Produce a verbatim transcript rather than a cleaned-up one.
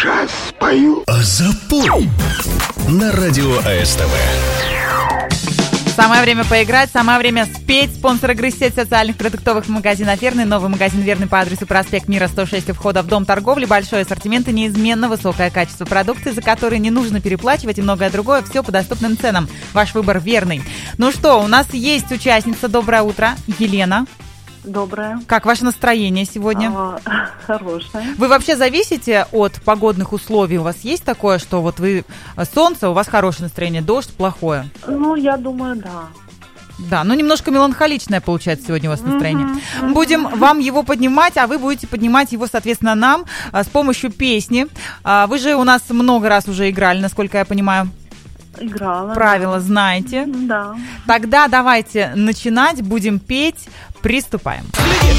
сейчас спою. А запой на радио АСТВ. Самое время поиграть, самое время спеть. Спонсор игры — сеть социальных продуктовых магазинов «Верный». Новый магазин «Верный» по адресу проспект Мира, сто шесть, у входа в Дом торговли. Большой ассортимент и неизменно высокое качество продукции, за которые не нужно переплачивать, и многое другое. Все по доступным ценам. Ваш выбор «Верный». Ну что, у нас есть участница. Доброе утро, Елена. Доброе. Как ваше настроение сегодня? А, хорошее. Вы вообще зависите от погодных условий? У вас есть такое, что вот вы солнце, у вас хорошее настроение, дождь плохое? Ну, я думаю, да. Да, ну немножко меланхоличное получается сегодня у вас настроение. Mm-hmm. Mm-hmm. Будем вам его поднимать, а вы будете поднимать его, соответственно, нам а, с помощью песни. А, вы же у нас много раз уже играли, насколько я понимаю. Играла. Правила да. знаете. Да. Тогда давайте начинать, будем петь, приступаем.